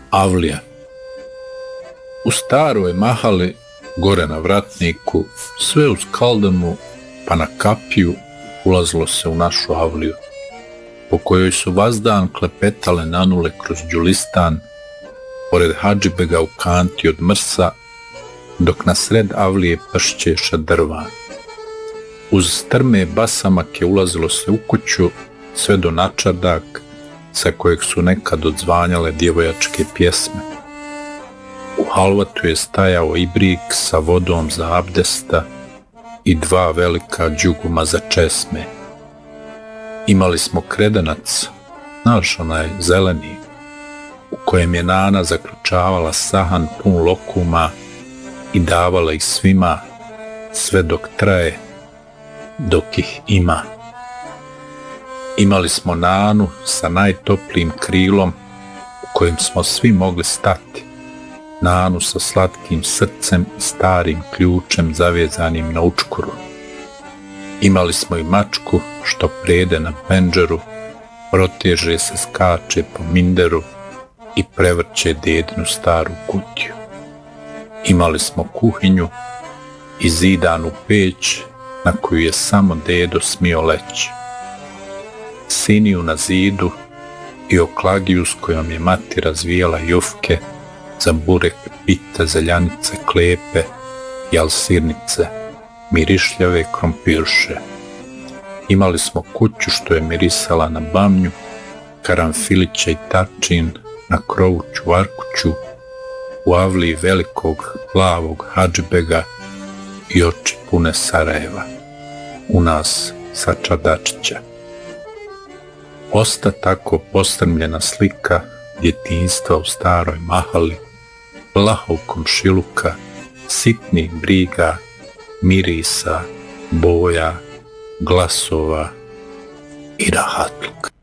Avlija. U staroj mahali, gore na vratniku, sve uz Kaldamu pa na kapiju ulazilo se u našu avliju, po kojoj su vazdan klepetale nanule kroz Đulistan, pored Hadžibega u kanti od mrsa, dok na sred avlije pršće šadrvan. Uz strme basamake ulazilo se u kuću, sve do načardak, sa kojeg su nekad odzvanjale djevojačke pjesme. U halvatu je stajao ibrik sa vodom za abdesta i dva velika đuguma za česme. Imali smo kredanac, znaš onaj zeleni, u kojem je nana zaključavala sahan pun lokuma i davala ih svima, sve dok traje, dok ih ima. Imali smo nanu sa najtoplijim krilom u kojem smo svi mogli stati, nanu sa slatkim srcem i starim ključem zavezanim na učkuru. Imali smo i mačku što prede na pendžeru, proteže se, skače po minderu i prevrće dedinu staru kutiju. Imali smo kuhinju i zidanu peć na koju je samo dedo smio leći, siniju na zidu i oklagiju s kojom je mati razvijala jufke za burek, pite, zeljanice, klepe, jalsirnice, mirišljave krompirše. Imali smo kuću što je mirisala na bamnju, karanfilića i tačin, na krovu čuvarkuću, u avliji velikog plavog Hadžibega i oči pune Sarajeva, u nas sa Čadačića. Osta tako postrmljena slika djetinjstva u staroj mahali, plahog komšiluka, sitnih briga, mirisa, boja, glasova i rahatluka.